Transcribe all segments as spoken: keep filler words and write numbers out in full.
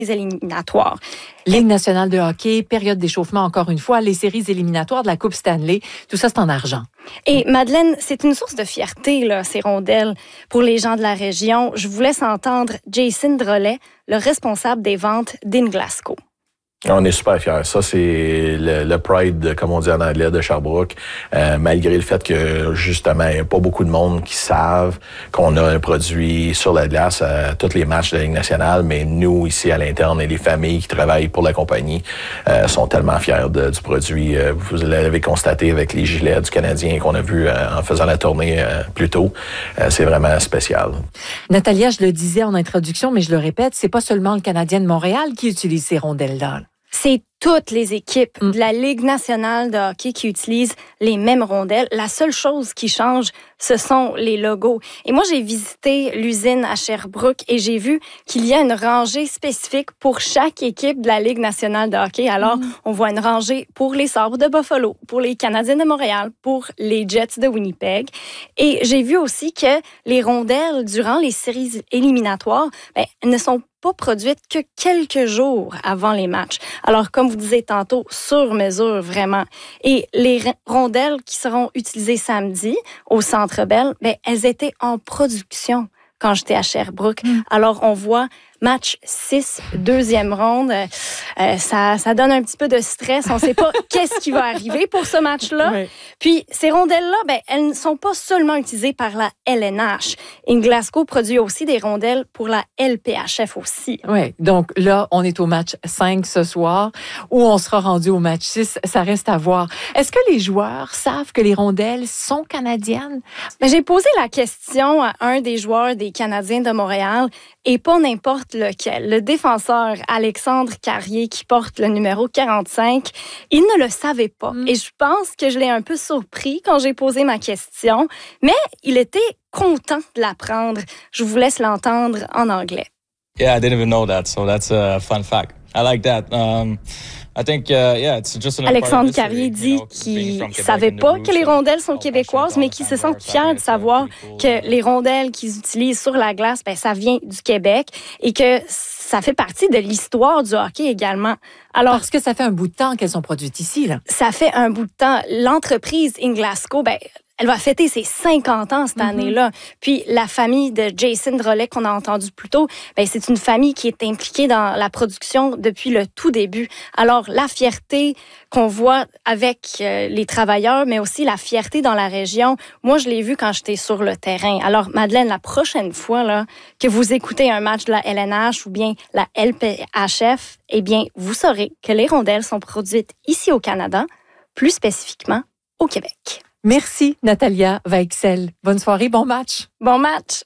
éliminatoires. Ligue nationale de hockey, période d'échauffement encore une fois, les séries éliminatoires de la Coupe Stanley, tout ça c'est en argent. Et Madeleine, c'est une source de fierté, là, ces rondelles, pour les gens de la région. Je vous laisse entendre Jason Drolet, le responsable des ventes d'In Glasgow. On est super fiers. Ça, c'est le, le pride, comme on dit en anglais, de Sherbrooke. Euh, malgré le fait que, justement, il n'y a pas beaucoup de monde qui savent qu'on a un produit sur la glace à tous les matchs de la Ligue nationale, mais nous, ici, à l'interne, et les familles qui travaillent pour la compagnie euh, sont tellement fiers de, du produit. Euh, vous l'avez constaté avec les gilets du Canadien qu'on a vu euh, en faisant la tournée euh, plus tôt. Euh, c'est vraiment spécial. Natalia, je le disais en introduction, mais je le répète, c'est pas seulement le Canadien de Montréal qui utilise ces rondelles-là. C'est toutes les équipes de la Ligue nationale de hockey qui utilisent les mêmes rondelles. La seule chose qui change, ce sont les logos. Et moi, j'ai visité l'usine à Sherbrooke et j'ai vu qu'il y a une rangée spécifique pour chaque équipe de la Ligue nationale de hockey. Alors, mmh. on voit une rangée pour les Sabres de Buffalo, pour les Canadiens de Montréal, pour les Jets de Winnipeg. Et j'ai vu aussi que les rondelles, durant les séries éliminatoires, ben, ne sont pas produites que quelques jours avant les matchs. Alors, comme vous disiez tantôt, sur mesure, vraiment. Et les rondelles qui seront utilisées samedi au Centre Bell, ben, elles étaient en production quand j'étais à Sherbrooke. Mm. Alors, on voit match six, deuxième ronde. Euh, ça, ça donne un petit peu de stress. On ne sait pas qu'est-ce qui va arriver pour ce match-là. Oui. Puis, ces rondelles-là, ben, elles ne sont pas seulement utilisées par la L N H. In Glasgow produit aussi des rondelles pour la L P H F aussi. Oui, donc là, on est au match cinq ce soir, où on sera rendu au match six. Ça reste à voir. Est-ce que les joueurs savent que les rondelles sont canadiennes? Ben, j'ai posé la question à un des joueurs des Canadiens de Montréal, et pas n'importe lequel. Le défenseur Alexandre Carrier, qui porte le numéro quarante-cinq, il ne le savait pas. Mm. Et je pense que je l'ai un peu surpris quand j'ai posé ma question, mais il était content de l'apprendre. Je vous laisse l'entendre en anglais. Yeah, I didn't even know that, so that's a fun fact. I like that. Um, I think, uh, yeah, it's just an Alexandre Carrier dit qu'il ne savait pas que les rondelles sont québécoises, mais qu'il se sent fier de savoir que les rondelles qu'ils utilisent sur la glace, ben, ça vient du Québec et que ça fait partie de l'histoire du hockey également. Alors, parce que ça fait un bout de temps qu'elles sont produites ici, là. Ça fait un bout de temps. L'entreprise In Glasgow, ben, elle va fêter ses cinquante ans cette mm-hmm. année-là. Puis la famille de Jason Drolet qu'on a entendu plus tôt, ben c'est une famille qui est impliquée dans la production depuis le tout début. Alors la fierté qu'on voit avec euh, les travailleurs, mais aussi la fierté dans la région, moi je l'ai vu quand j'étais sur le terrain. Alors Madeleine, la prochaine fois là que vous écoutez un match de la L N H ou bien la L P H F, eh bien vous saurez que les rondelles sont produites ici au Canada, plus spécifiquement au Québec. Merci, Natalia Vaixel. Bonne soirée, bon match. Bon match.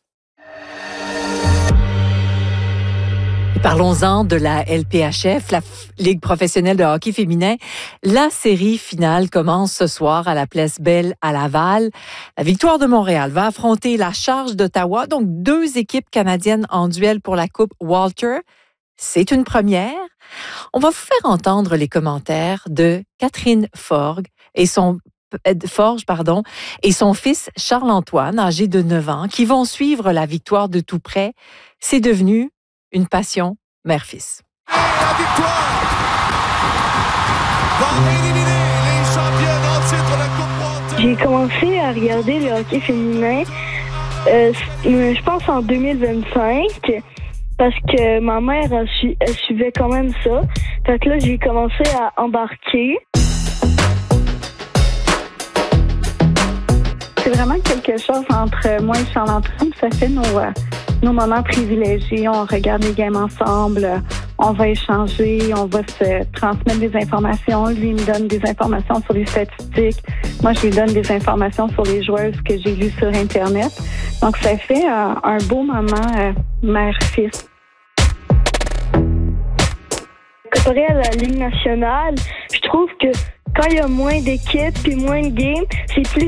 Et parlons-en de la L P H F, la Ligue professionnelle de hockey féminin. La série finale commence ce soir à la Place Bell à Laval. La Victoire de Montréal va affronter la Charge d'Ottawa, donc deux équipes canadiennes en duel pour la Coupe Walter. C'est une première. On va vous faire entendre les commentaires de Catherine Forgue et son Forge, pardon, et son fils Charles-Antoine, âgé de neuf ans, qui vont suivre la victoire de tout près. C'est devenu une passion mère-fils. La victoire va éliminer les championnes en titre de la Coupe Walter. J'ai commencé à regarder le hockey féminin, euh, je pense en deux mille vingt-cinq, parce que ma mère, elle, su- elle suivait quand même ça. Fait que là, j'ai commencé à embarquer. C'est vraiment quelque chose entre moi et Charles-Antoine. Ça fait nos, euh, nos moments privilégiés. On regarde les games ensemble, on va échanger, on va se transmettre des informations. Lui, il me donne des informations sur les statistiques. Moi, je lui donne des informations sur les joueuses que j'ai lues sur Internet. Donc, ça fait euh, un beau moment euh, mère-fils. Comparé à la Ligue nationale, je trouve que quand il y a moins d'équipes et moins de games, c'est plus